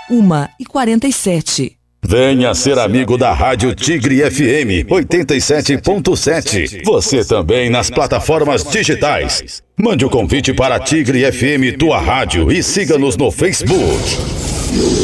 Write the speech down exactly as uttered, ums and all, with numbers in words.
uma e quarenta e sete. Venha ser amigo da Rádio Tigre F M oitenta e sete ponto sete. Você também nas plataformas digitais. Mande o convite para Tigre F M, tua rádio, e siga-nos no Facebook.